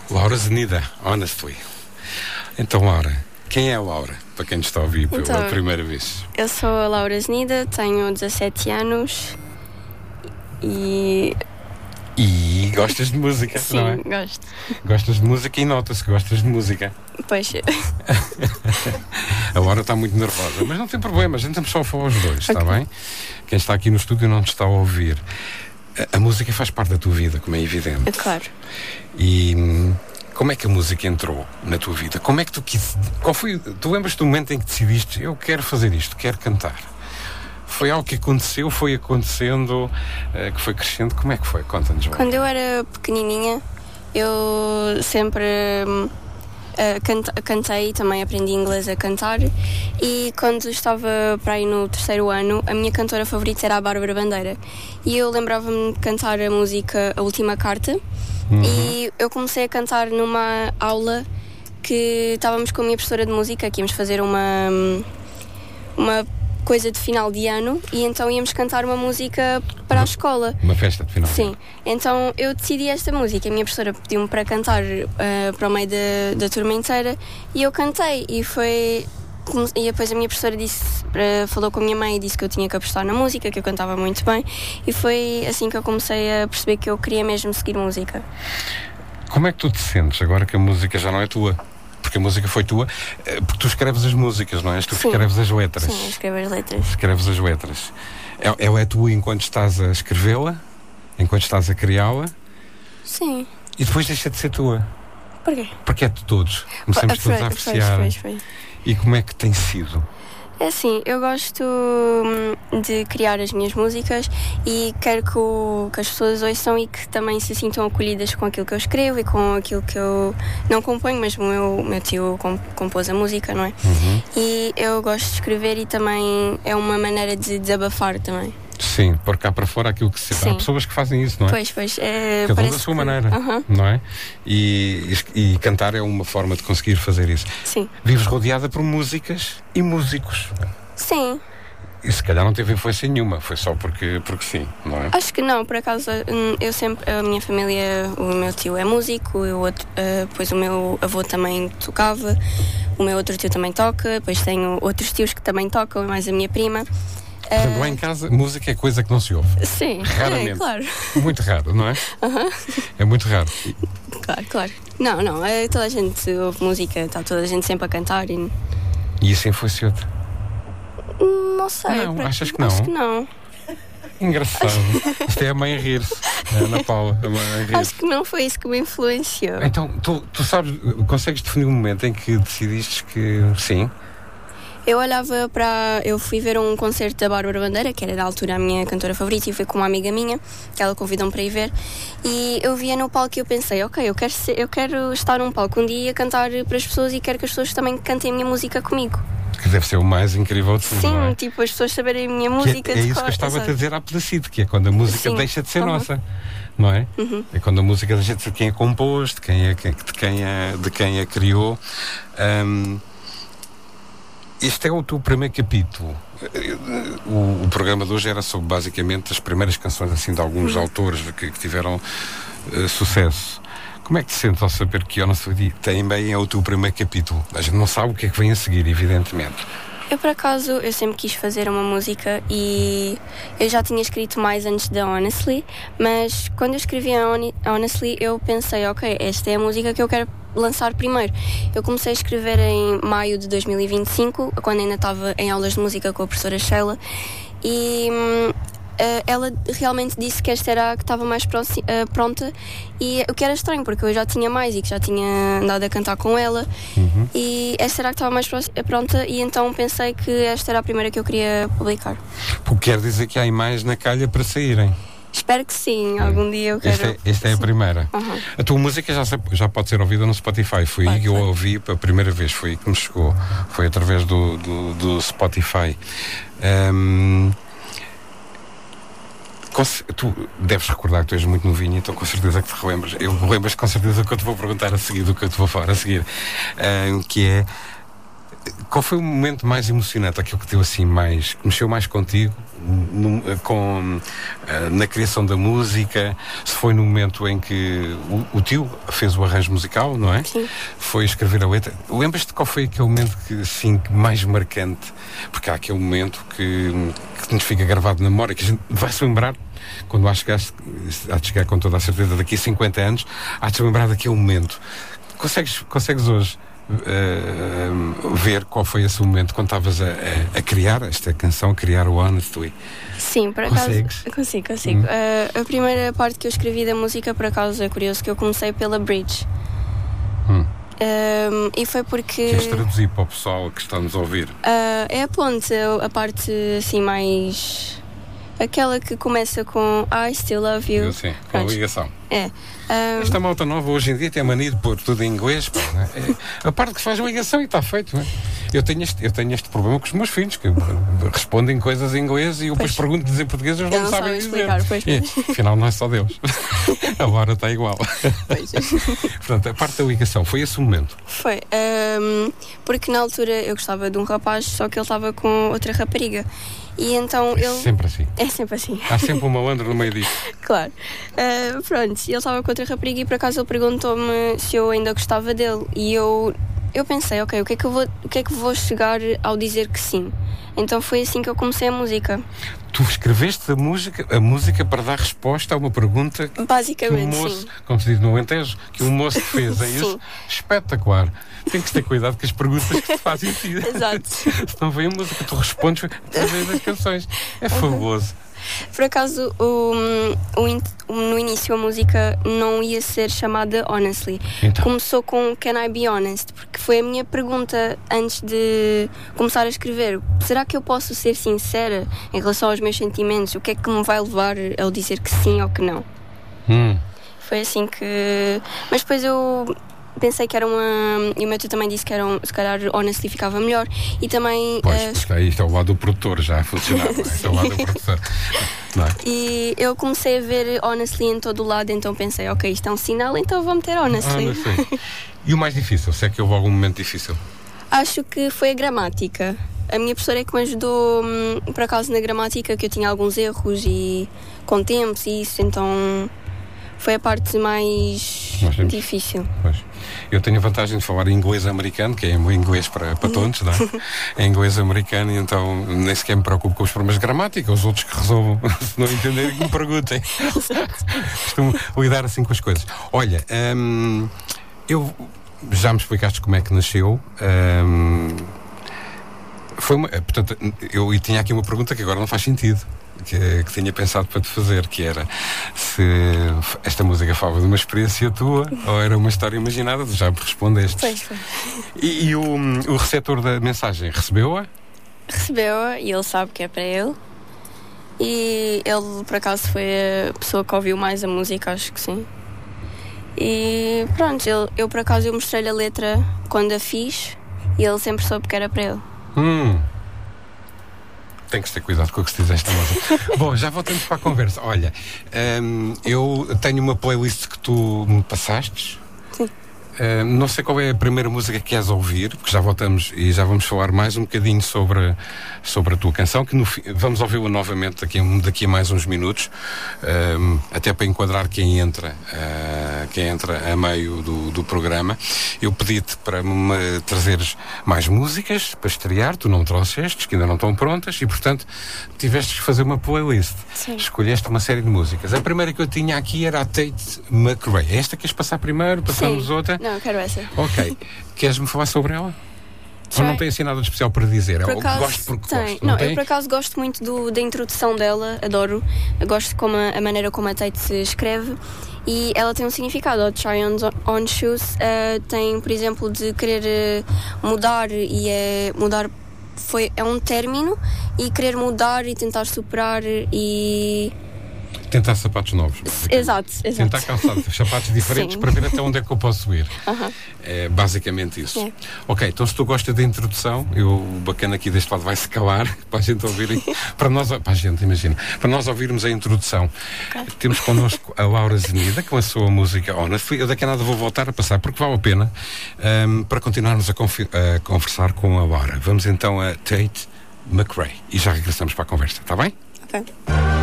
Laura Zenida, Honestly. Então, Laura, quem é a Laura? Para quem nos está a ouvir pela primeira vez. Eu sou a Laura Zenida, tenho 17 anos e gostas de música, sim, não é? Gosto. Gostas de música e nota-se que gostas de música. Pois. A Laura está muito nervosa, mas não tem problema, a gente estamos só a falar os dois, está bem? Quem está aqui no estúdio não te está a ouvir. A música faz parte da tua vida, como é evidente. É claro. E como é que a música entrou na tua vida? Como é que tu lembras do momento em que decidiste, eu quero fazer isto, quero cantar? Foi algo que aconteceu, foi acontecendo, que foi crescendo? Como é que foi? Conta-nos. Quando eu era pequenininha, eu sempre cantei, também aprendi inglês a cantar, e quando estava para aí no 3º ano, a minha cantora favorita era a Bárbara Bandeira, e eu lembrava-me de cantar a música A Última Carta. E eu comecei a cantar numa aula que estávamos com a minha professora de música, que íamos fazer uma coisa de final de ano, e então íamos cantar uma música para a escola. Uma festa de final. Sim, então eu decidi esta música, a minha professora pediu-me para cantar para o meio da turma inteira, e eu cantei, e depois a minha professora falou com a minha mãe e disse que eu tinha que apostar na música, que eu cantava muito bem, e foi assim que eu comecei a perceber que eu queria mesmo seguir música. Como é que tu te sentes agora que a música já não é tua? Porque a música foi tua, porque tu escreves as músicas, não é? Tu escreves as letras. Sim, eu escrevo as letras. Escreves as letras. Ela é tua enquanto estás a escrevê-la? Enquanto estás a criá-la? Sim. E depois deixa de ser tua? Porquê? Porque é de todos. Começamos todos a apreciar. Foi. E como é que tem sido? É assim, eu gosto de criar as minhas músicas e quero que as pessoas ouçam e que também se sintam acolhidas com aquilo que eu escrevo e com aquilo que eu não componho, mas o meu tio compôs a música, não é? E eu gosto de escrever e também é uma maneira de desabafar também. Sim, pôr cá para fora aquilo que se sente. Há pessoas que fazem isso, não é? Pois. Cada um da sua maneira, não é? E cantar é uma forma de conseguir fazer isso. Sim. Vives rodeada por músicas e músicos. Sim. E se calhar não teve influência nenhuma, foi só porque sim, não é? Acho que não, por acaso a minha família, o meu tio é músico, depois o meu avô também tocava, o meu outro tio também toca, depois tenho outros tios que também tocam, mais a minha prima. Portanto, lá em casa, música é coisa que não se ouve. Sim, raramente. Claro. Muito raro, não é? É muito raro. Claro. Não, toda a gente ouve música, está toda a gente sempre a cantar. E isso influenciou-te? Não sei. Não, achas que não? Acho que não. Engraçado. Isto é a mãe a rir-se. É a Ana Paula, a mãe a rir-se. Acho que não foi isso que me influenciou. Então, tu sabes, consegues definir um momento em que decidiste que sim? Eu fui ver um concerto da Bárbara Bandeira, que era da altura a minha cantora favorita, e fui com uma amiga minha, que ela convidou-me para ir ver, e eu via no palco e eu pensei, eu quero estar num palco um dia a cantar para as pessoas e quero que as pessoas também cantem a minha música comigo. Que deve ser o mais incrível de tudo. Sim, não é? tipo, as pessoas saberem a minha música. É isso que eu estha-te a dizer há pedacito, que é quando a música deixa de ser nossa, não é? É quando a música deixa de ser de quem a compôs, de quem a criou. Este é o teu primeiro capítulo. O programa de hoje era sobre basicamente as primeiras canções assim, de alguns autores que tiveram sucesso. Como é que te sentes ao saber que Honestly também é o teu primeiro capítulo? A gente não sabe o que é que vem a seguir, evidentemente. Eu, por acaso, eu sempre quis fazer uma música e eu já tinha escrito mais antes da Honestly, mas quando eu escrevi a Honestly eu pensei, esta é a música que eu quero lançar primeiro. Eu comecei a escrever em maio de 2025, quando ainda estava em aulas de música com a professora Sheila, e ela realmente disse que esta era a que estava mais pronta, e o que era estranho, porque eu já tinha mais e que já tinha andado a cantar com ela, e esta era a que estava mais pronta, e então pensei que esta era a primeira que eu queria publicar. O que quer dizer que há mais na calha para saírem? Espero que sim, algum dia eu quero. Esta é a primeira. A tua música já pode ser ouvida no Spotify. Foi aí que eu a ouvi pela primeira vez, foi aí que me chegou. Foi através do Spotify. Tu deves recordar que tu és muito novinho, então com certeza que te relembras. Eu lembras com certeza o que eu te vou perguntar a seguir, do que eu te vou falar a seguir, que é Qual foi o momento mais emocionante, aquele que deu assim mais, que mexeu mais contigo na criação da música? Se foi no momento em que o tio fez o arranjo musical, não é? Sim. Foi escrever a letra. Lembras-te qual foi aquele momento que, assim, mais marcante? Porque há aquele momento que nos fica gravado na memória, que a gente vai se lembrar quando há de chegar com toda a certeza daqui a 50 anos, há de se lembrar daquele momento. Consegues hoje ver qual foi esse momento quando estavas a criar esta canção, a criar o Honestly? Sim, por acaso. Consegues? Consigo. A primeira parte que eu escrevi da música, por acaso, é curioso que eu comecei pela bridge. E foi porque... Queres traduzir para o pessoal que está-nos a ouvir? É a ponte, a parte assim mais... Aquela que começa com I still love you. Sim, com a ligação. É. Esta malta nova hoje em dia tem a mania de pôr tudo em inglês. Pá, não é? A parte que faz a ligação e está feito. Não é? Eu tenho este problema com os meus filhos, que respondem coisas em inglês e eu depois pergunto-lhes em português e eles não sabem dizer. Afinal, não é só Deus. Agora está igual. Portanto, a parte da ligação, foi esse o momento? Foi. Porque na altura eu gostava de um rapaz, só que ele estava com outra rapariga. E então ele... Sempre assim. É sempre assim. Há sempre um malandro no meio disto. Claro. Pronto, ele estava com outra rapariga e por acaso ele perguntou-me se eu ainda gostava dele. E eu pensei, ok, o que é que vou chegar ao dizer que sim? Então foi assim que eu comecei a música. Tu escreveste a música para dar resposta a uma pergunta basicamente, que o moço, sim. como se diz no Alentejo, que o moço te fez. É isso? Espetacular. Tem que ter cuidado com as perguntas que te fazem sentido. Exato. Senão vem a música, tu respondes através das canções. É fabuloso. Por acaso, no início a música não ia ser chamada Honestly. Então. Começou com Can I Be Honest? Porque foi a minha pergunta antes de começar a escrever. Será que eu posso ser sincera em relação aos meus sentimentos? O que é que me vai levar a dizer que sim ou que não? Foi assim que... Mas depois eu... pensei que era uma... E o meu tio também disse que se calhar Honestly ficava melhor. E também... Pois, isto é o lado do produtor já a funcionar. Isto é o lado do produtor. Não é? E eu comecei a ver Honestly em todo o lado, então pensei, ok, isto é um sinal, então vou meter Honestly. E o mais difícil? Se é que houve algum momento difícil? Acho que foi a gramática. A minha professora é que me ajudou, por acaso, na gramática, que eu tinha alguns erros e com tempos e isso, então... Foi a parte mais difícil. Pois. Eu tenho a vantagem de falar inglês americano, que é inglês para tontos, não é? É inglês americano, e então nem sequer me preocupo com os problemas de gramática. Os outros que resolvam, se não entenderem, que me perguntem. Costumo lidar assim com as coisas. Olha, eu já me explicaste como é que nasceu. Portanto, eu tinha aqui uma pergunta que agora não faz sentido. Que tinha pensado para te fazer, que era se esta música falava de uma experiência tua ou era uma história imaginada. Tu já me respondeste. Pois foi. E o receptor da mensagem recebeu-a? Recebeu-a e ele sabe que é para ele. E ele, por acaso, foi a pessoa que ouviu mais a música, acho que sim. E pronto, eu por acaso eu mostrei-lhe a letra quando a fiz e ele sempre soube que era para ele. Tem que ter cuidado com o que se diz esta música. Bom, já voltamos para a conversa. Olha, eu tenho uma playlist que tu me passaste. Sim. Não sei qual é a primeira música que queres ouvir, porque já voltamos e já vamos falar mais um bocadinho sobre a tua canção, que vamos ouvi-la novamente daqui a mais uns minutos, até para enquadrar quem entra a meio do programa. Eu pedi-te para me trazeres mais músicas para estrear, tu não trouxeste, que ainda não estão prontas, e portanto tiveste que fazer uma playlist. Sim. Escolheste uma série de músicas. A primeira que eu tinha aqui era a Tate McRae. É esta que queres passar primeiro? Passamos Sim. outra? Não, eu quero essa. Ok. Queres-me falar sobre ela? Ou não tem assim nada de especial para dizer? Por Eu acaso, gosto porque tem. gosto. Não, Tem? eu por acaso gosto muito da introdução dela, adoro. Eu gosto como a maneira como a Tate se escreve e ela tem um significado. O Try On Shoes tem, por exemplo, de querer mudar e mudar é um término e querer mudar e tentar superar e Tentar sapatos novos. Exato. Tentar calçar sapatos diferentes para ver até onde é que eu posso ir. É basicamente isso. É. Ok, então se tu gostas da introdução, o bacana aqui deste lado vai-se calar para a gente ouvir, para a gente, imagina, para nós ouvirmos a introdução. Okay. Temos connosco a Laura Zenida com a sua música Honestly. Eu daqui a nada vou voltar a passar, porque vale a pena, para continuarmos a conversar com a Laura. Vamos então a Tate McRae e já regressamos para a conversa, está bem? Ok.